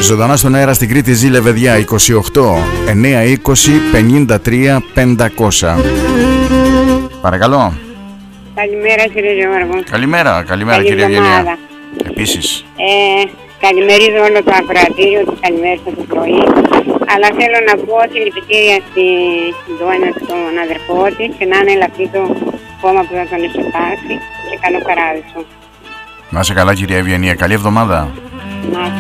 Ζωντανά στον αέρα στην Κρήτη ζει Λεβεδιά 28 920 53 500. Παρακαλώ. Καλημέρα κύριε Γιώργο. Καλημέρα κύριε Ευγενία. Επίσης. Καλημερίζω όλο το ακροατήριο της καλημέρας του πρωί. Αλλά θέλω να πω συλληπιτήρια στην Ντόνια, στον αδερφό της, και να είναι ελαφρύ το κόμμα που θα τον εσωπάσει, και καλό παράδεισο. Να είσαι καλά κυρία Ευγενία, καλή εβδομάδα. Να